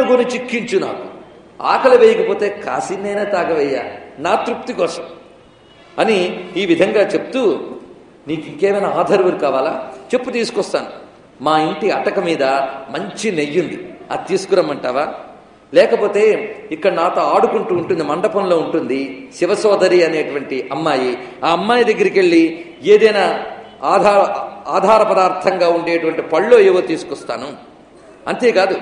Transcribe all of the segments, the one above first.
కొని చిక్కించు, నాకు ఆకలి వేయకపోతే కాసినైనా తాగవయ్యా నా తృప్తి కోసం అని ఈ విధంగా చెప్తూ, నీకు ఇంకేమైనా ఆధారువులు కావాలా చెప్పు, తీసుకొస్తాను. మా ఇంటి అటక మీద మంచి నెయ్యి ఉంది, అది తీసుకురమ్మంటావా? లేకపోతే ఇక్కడ నాతో ఆడుకుంటూ ఉంటుంది, మండపంలో ఉంటుంది శివసోదరి అనేటువంటి అమ్మాయి, ఆ అమ్మాయి దగ్గరికి వెళ్ళి ఏదైనా ఆధార పదార్థంగా ఉండేటువంటి పళ్ళు ఏవో తీసుకొస్తాను. అంతేకాదు,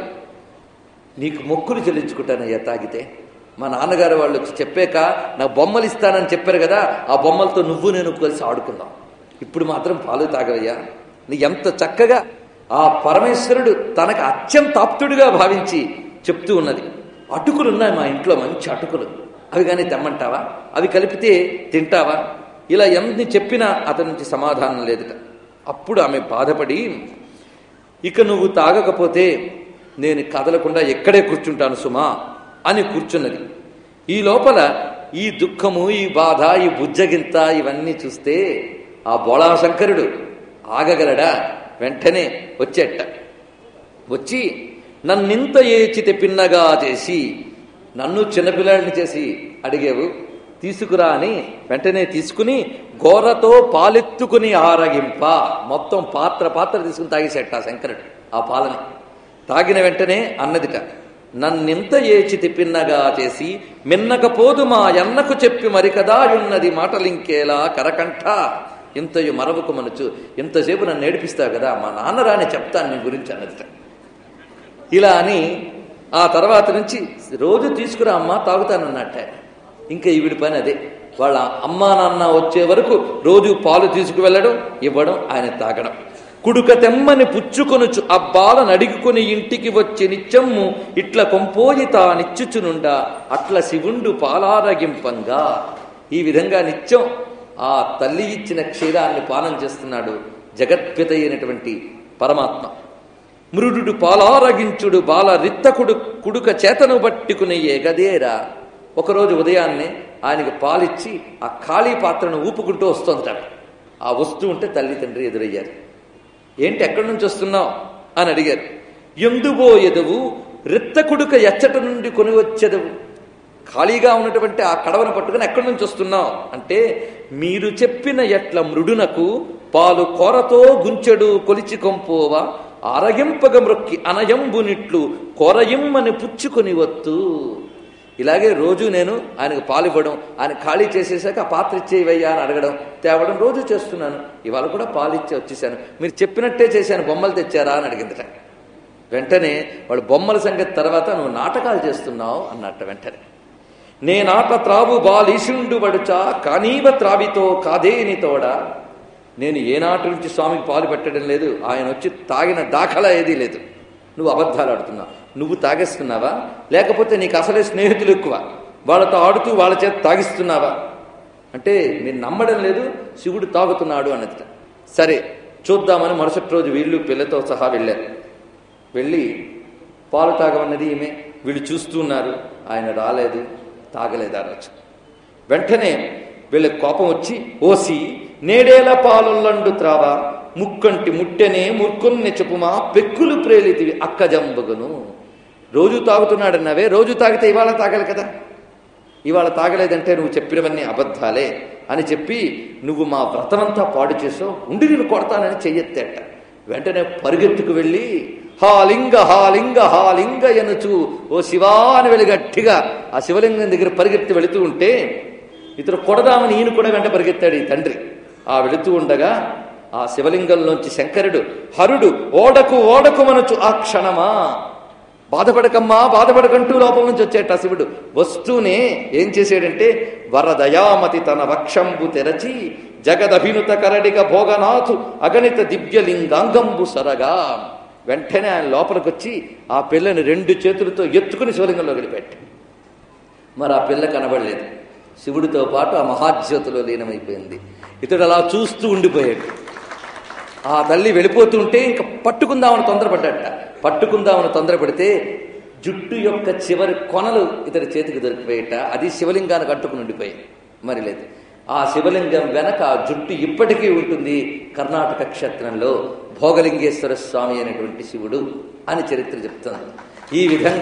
నీకు మొక్కులు చెల్లించుకుంటానయ్యా తాగితే. మా నాన్నగారు వాళ్ళు వచ్చి చెప్పాక నాకు బొమ్మలు ఇస్తానని చెప్పారు కదా, ఆ బొమ్మలతో నువ్వు నేను కలిసి ఆడుకుందాం. ఇప్పుడు మాత్రం పాలు తాగవయ్యా. నీ ఎంత చక్కగా ఆ పరమేశ్వరుడు తనకు అత్యంత ఆప్తుడిగా భావించి చెప్తూ ఉన్నది. అటుకులున్నాయి మా ఇంట్లో, మంచి అటుకులు, అవి కానీ తెమ్మంటావా? అవి కలిపితే తింటావా? ఇలా ఎన్ని చెప్పినా అతని నుంచి సమాధానం లేదుట. అప్పుడు ఆమె బాధపడి, ఇక నువ్వు తాగకపోతే నేను కదలకుండా ఎక్కడే కూర్చుంటాను సుమా అని కూర్చున్నది. ఈ లోపల ఈ దుఃఖము, ఈ బాధ, ఈ బుజ్జగింత ఇవన్నీ చూస్తే ఆ బోళాశంకరుడు ఆగగలడా? వెంటనే వచ్చేట. వచ్చి నన్నింత ఏచితే పిన్నగా చేసి, నన్ను చిన్నపిల్లాడిని చేసి అడిగేవు, తీసుకురా అని వెంటనే తీసుకుని గోరతో పాలెత్తుకుని ఆరగింప, మొత్తం పాత్ర తీసుకుని తాగేసేట శంకరుడు ఆ పాలని. తాగిన వెంటనే అన్నదిట, నన్నింత ఏచి తిప్పిన్నగా చేసి మిన్నకపోదు మా ఎన్నకు చెప్పి మరి కదా ఉన్నది మాటలింకేలా కరకంఠ, ఇంతయు మరవకు మనచు, ఇంతసేపు నన్ను నేర్పిస్తావు కదా, మా నాన్నరాని చెప్తాను నీ గురించి అన్నదిట. ఇలా అని ఆ తర్వాత నుంచి రోజు తీసుకురా అమ్మా తాగుతానన్నట్ట. ఇంకా ఈవిడి పని అదే, వాళ్ళ అమ్మా నాన్న వచ్చే వరకు రోజు పాలు తీసుకువెళ్ళడం, ఇవ్వడం, ఆయన తాగడం. కుడుక తెమ్మని పుచ్చుకొనుచు అబ్బాలను అడిగుకొని ఇంటికి వచ్చి నిత్యమ్ము ఇట్ల కొంపోయి తానిచ్చుచునుండా అట్ల శివుండు పాలారగింపంగా. ఈ విధంగా నిత్యం ఆ తల్లి ఇచ్చిన క్షీరాన్ని పానం చేస్తున్నాడు జగత్పిత అయినటువంటి పరమాత్మ. మృడు పాలారగించుడు బాల రిత్తకుడు కుడుక చేతను పట్టుకుని ఎగదేరా. ఒకరోజు ఉదయాన్నే ఆయనకి పాలిచ్చి ఆ ఖాళీ పాత్రను ఊపుకుంటూ వస్తుందట. ఆ వస్తూ ఉంటే తల్లి తండ్రి ఎదురయ్యారు. ఏంటి, ఎక్కడి నుంచి వస్తున్నావు అని అడిగారు. ఎందుబోయెదవు రిత్తకుడుక ఎచ్చట నుండి కొని వచ్చేదవు. ఖాళీగా ఉన్నటువంటి ఆ కడవను పట్టుకుని ఎక్కడి నుంచి వస్తున్నావు అంటే, మీరు చెప్పిన ఎట్ల మృడునకు పాలు కోరతో గుంచెడు కొలిచి కొంపోవా ఆరగింపగ మ్రొక్కి అనయంబునిట్లు కోరయిమ్మని పుచ్చుకొని వత్తు. ఇలాగే రోజు నేను ఆయనకు పాలు ఇవ్వడం, ఆయన ఖాళీ చేసేసాక ఆ పాత్ర ఇచ్చేవయ్యా అని అడగడం, తేవడం రోజు చేస్తున్నాను. ఇవాళ కూడా పాలు ఇచ్చి వచ్చేసాను, మీరు చెప్పినట్టే చేశాను, బొమ్మలు తెచ్చారా అని అడిగిందట. వెంటనే వాడు బొమ్మల సంగతి తర్వాత నువ్వు నాటకాలు చేస్తున్నావు అన్నట్ట. వెంటనే నేనాట త్రావు బాలీషుండు వడుచా కానీవ త్రావితో కాదేని తోడా. నేను ఏనాటి నుంచి స్వామికి పాలు పెట్టడం లేదు, ఆయన వచ్చి తాగిన దాఖలా ఏదీ లేదు. నువ్వు అబద్ధాలు ఆడుతున్నావు. నువ్వు తాగేస్తున్నావా, లేకపోతే నీకు అసలే స్నేహితులు ఎక్కువ, వాళ్ళతో ఆడుతూ వాళ్ళ చేత తాగిస్తున్నావా అంటే నేను నమ్మడం లేదు, శివుడు తాగుతున్నాడు అన్నది. సరే చూద్దామని మరుసటి రోజు వీళ్ళు పిల్లతో సహా వెళ్ళారు. వెళ్ళి పాలు తాగమన్నది ఈమె, వీళ్ళు చూస్తున్నారు, ఆయన రాలేదు, తాగలేదు ఆ రోజు. వెంటనే వీళ్ళకి కోపం వచ్చి, ఓసి నేడేల పాలుల్లండు త్రావా ముక్కంటి ముట్టెనే ముర్కొన్ని చెప్పుమా పెక్కులు ప్రేలితివి అక్కజంబగును. రోజు తాగుతున్నాడన్నావే, రోజు తాగితే ఇవాళ తాగాలి కదా, ఇవాళ తాగలేదంటే నువ్వు చెప్పినవన్నీ అబద్ధాలే అని చెప్పి నువ్వు మా వ్రతమంతా పాడు చేసావు, ఉండి నేను కొడతానని చెయ్యెత్తేట. వెంటనే పరుగెత్తుకు వెళ్ళి హాలింగ హాలింగ హాలింగ ఎనుచు ఓ శివా అని వెళ్ళి గట్టిగా ఆ శివలింగం దగ్గర పరిగెత్తి వెళుతూ ఉంటే ఇతడు కొడదామని ఈయన కూడా వెంట పరిగెత్తాడు ఈ తండ్రి. ఆ వెళుతూ ఉండగా ఆ శివలింగంలోంచి శంకరుడు హరుడు ఓడకు ఓడకు మనచు ఆ క్షణమా బాధపడకమ్మా బాధపడకంటూ లోపల నుంచి వచ్చేట శివుడు. వస్తూనే ఏం చేశాడంటే వరదయామతి తన వక్షంబు తెరచి జగదభినుత కరడిగ భోగనాథు అగణిత దివ్యలింగాంగంబు సరగా. వెంటనే ఆయన లోపలికి వచ్చి ఆ పిల్లని 2 చేతులతో ఎత్తుకుని శివలింగంలో గడిపెట్టి. మరి ఆ పిల్ల కనబడలేదు, శివుడితో పాటు ఆ మహాజ్యోతిలో లీనమైపోయింది. ఇతడు అలా చూస్తూ ఉండిపోయాడు. ఆ తల్లి వెళ్ళిపోతుంటే ఇంకా పట్టుకుందామని తొందరపడ్డట. పట్టుకుందామని తొందరపడితే జుట్టు యొక్క చివరి కొనలు ఇతడి చేతికి దొరికిపోయేట. అది శివలింగానికి అట్టుకుని ఉండిపోయాయి. మరి లేదు, ఆ శివలింగం వెనక ఆ జుట్టు ఇప్పటికీ ఉంటుంది. కర్ణాటక క్షేత్రంలో భోగలింగేశ్వర స్వామి అనేటువంటి శివుడు అని చరిత్ర చెప్తుంది. ఈ విధంగా